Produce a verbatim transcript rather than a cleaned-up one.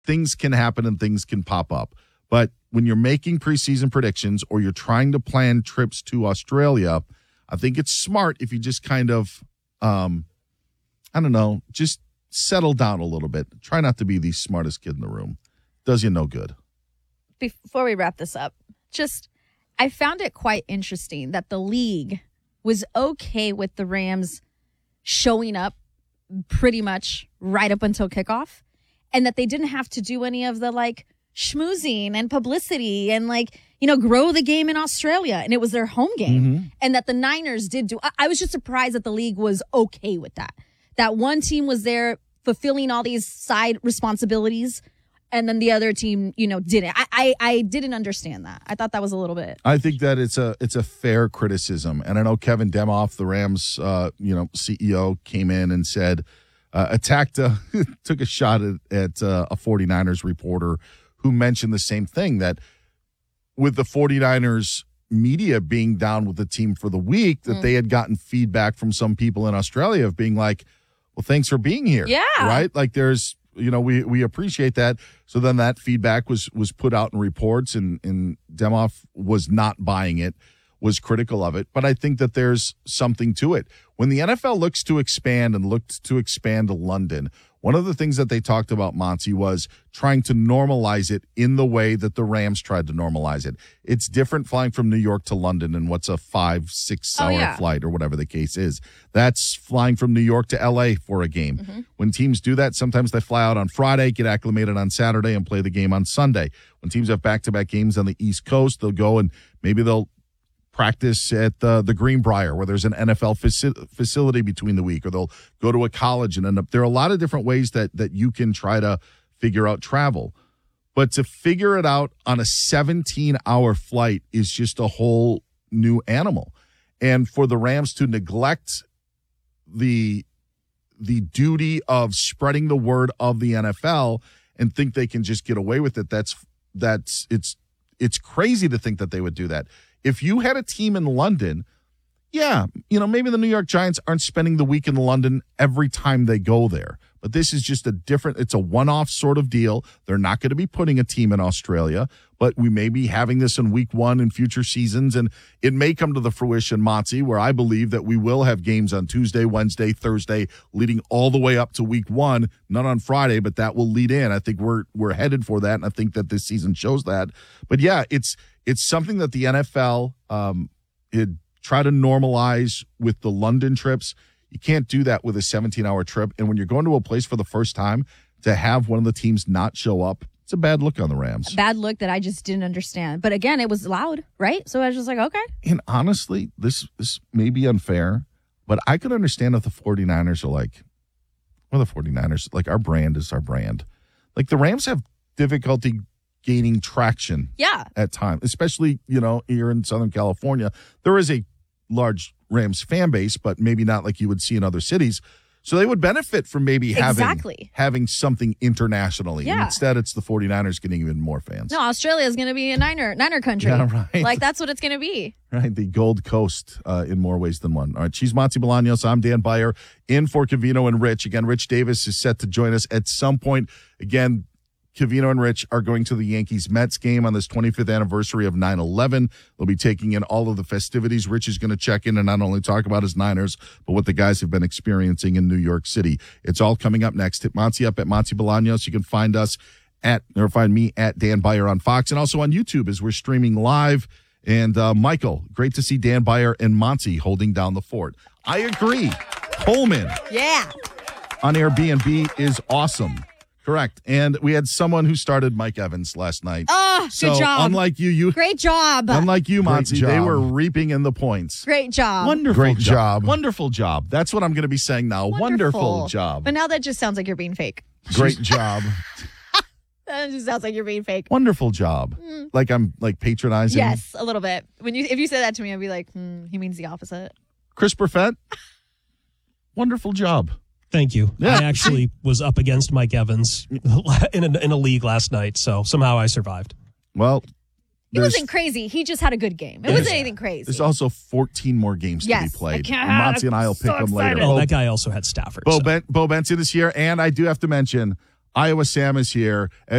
things can happen and things can pop up. But when you're making preseason predictions or you're trying to plan trips to Australia, I think it's smart if you just kind of, um, I don't know, just settle down a little bit. Try not to be the smartest kid in the room. Does you no good. Before we wrap this up, just I found it quite interesting that the league was okay with the Rams showing up pretty much right up until kickoff, and that they didn't have to do any of the like schmoozing and publicity and like, you know, grow the game in Australia. And it was their home game. Mm-hmm. And that the Niners did do, I, I was just surprised that the league was okay with that. That one team was there fulfilling all these side responsibilities, and then the other team, you know, didn't. I, I, I didn't understand that. I thought that was a little bit. I think that it's a it's a fair criticism. And I know Kevin Demoff, the Rams, uh, you know, C E O, came in and said, uh, attacked, uh, took a shot at, at uh, a 49ers reporter who mentioned the same thing, that with the 49ers media being down with the team for the week, that mm. they had gotten feedback from some people in Australia of being like, well, thanks for being here. Yeah. Right? Like there's, you know, we, we appreciate that. So then that feedback was was put out in reports, and, and Demoff was not buying it, was critical of it. But I think that there's something to it. When the N F L looks to expand and looked to expand to London, one of the things that they talked about, Monty, was trying to normalize it in the way that the Rams tried to normalize it. It's different flying from New York to London and what's a five, six hour oh, yeah. flight or whatever the case is. That's flying from New York to L A for a game. Mm-hmm. When teams do that, sometimes they fly out on Friday, get acclimated on Saturday, and play the game on Sunday. When teams have back-to-back games on the East Coast, they'll go and maybe they'll practice at the, the Greenbrier, where there's an N F L faci- facility between the week, or they'll go to a college and end up. There are a lot of different ways that that you can try to figure out travel. But to figure it out on a seventeen-hour flight is just a whole new animal. And for the Rams to neglect the the duty of spreading the word of the N F L and think they can just get away with it, that's that's it's it's crazy to think that they would do that. If you had a team in London, yeah, you know, maybe the New York Giants aren't spending the week in London every time they go there. But this is just a different, it's a one-off sort of deal. They're not going to be putting a team in Australia, but we may be having this in week one in future seasons. And it may come to the fruition, Monty, where I believe that we will have games on Tuesday, Wednesday, Thursday, leading all the way up to week one, not on Friday, but that will lead in. I think we're we're headed for that, and I think that this season shows that. But yeah, it's it's something that the N F L um, it try to normalize with the London trips. You can't do that with a seventeen-hour trip. And when you're going to a place for the first time, to have one of the teams not show up, it's a bad look on the Rams. A bad look that I just didn't understand. But again, it was loud, right? So I was just like, okay. And honestly, this, this may be unfair, but I could understand if the 49ers are like, well, the 49ers, like our brand is our brand. Like the Rams have difficulty gaining traction yeah. at times, especially, you know, here in Southern California. There is a large Rams fan base, but maybe not like you would see in other cities. So they would benefit from maybe having exactly. having something internationally. Yeah. And instead, it's the 49ers getting even more fans. No, Australia is going to be a Niner Niner country. Yeah, right. Like, that's what it's going to be. Right, the Gold Coast uh, in more ways than one. All right, she's Monty Bolaños. I'm Dan Beyer, in for Covino and Rich. Again, Rich Davis is set to join us at some point. Again, Covino and Rich are going to the Yankees-Mets game on this twenty-fifth anniversary of nine eleven. They'll be taking in all of the festivities. Rich is going to check in and not only talk about his Niners, but what the guys have been experiencing in New York City. It's all coming up next. Hit Monty up at Monty Bolaños. You can find us at, or find me at Dan Beyer on Fox, and also on YouTube as we're streaming live. And uh, Michael, great to see Dan Beyer and Monty holding down the fort. I agree. Coleman. Yeah. On Airbnb is awesome. Correct. And we had someone who started Mike Evans last night. Oh, so good job. Unlike you, you Great job. Unlike you, Great Monty, job. they were reaping in the points. Great job. Wonderful Great job. Wonderful job. That's what I'm going to be saying now. Wonderful. Wonderful job. But now that just sounds like you're being fake. Great job. That just sounds like you're being fake. Wonderful job. Mm. Like I'm like patronizing. Yes, a little bit. When you if you say that to me, I'd be like, hmm, he means the opposite. Chris Perfett. Wonderful job. Thank you. Yeah. I actually was up against Mike Evans in a, in a league last night, so somehow I survived. Well, It wasn't crazy. He just had a good game. It wasn't anything crazy. There's also fourteen more games yes, to be played. I can't, And Monty and I will I'm pick so them later. excited. Well, Bo, that guy also had Stafford. Bo, so. ben, Bo Benson is here, and I do have to mention Iowa Sam is here.